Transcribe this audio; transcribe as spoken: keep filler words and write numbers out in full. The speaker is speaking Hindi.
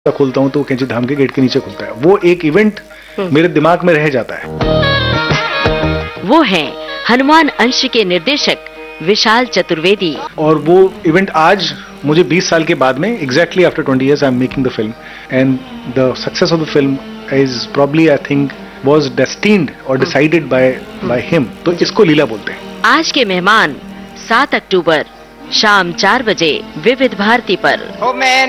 खोलता हूँ तो कैंची धाम के गेट के नीचे खुलता है। वो एक इवेंट मेरे दिमाग में रह जाता है। वो हैं हनुमान अंश के निर्देशक विशाल चतुर्वेदी। और वो इवेंट आज मुझे बीस साल के बाद में exactly after twenty years I am making the film and the success of the film is probably I think was destined और डिसाइडेड बाय बाय हिम। तो इसको लीला बोलते हैं। आज के मेहमान सात अक्टूबर शाम चार बजे विविध भारती पर।